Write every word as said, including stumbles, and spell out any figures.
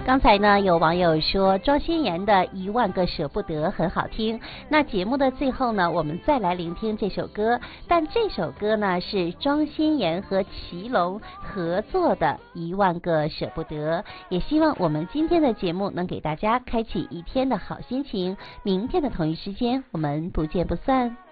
刚才呢，有网友说庄心妍的《一万个舍不得》很好听。那节目的最后呢，我们再来聆听这首歌，但这首歌呢是庄心妍和祁隆合作的《一万个舍不得》。也希望我们今天的节目能给大家开启一天的好心情。明天的同一时间，我们不见不散。